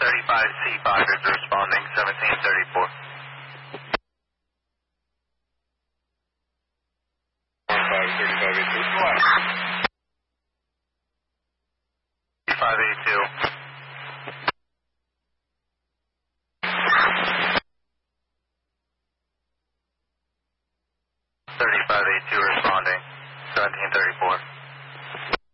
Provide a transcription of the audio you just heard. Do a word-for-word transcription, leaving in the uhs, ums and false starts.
thirty-five C five is responding, seventeen thirty-four. five thirty-five eight two. five eight two. thirty-five eight two responding, seventeen thirty-four.